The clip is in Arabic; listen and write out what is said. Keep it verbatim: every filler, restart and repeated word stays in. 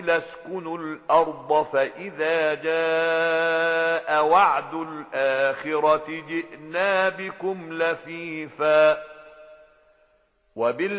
اسكنوا الأرض فإذا جاء وعد الآخرة جئنا بكم لفيفا وبال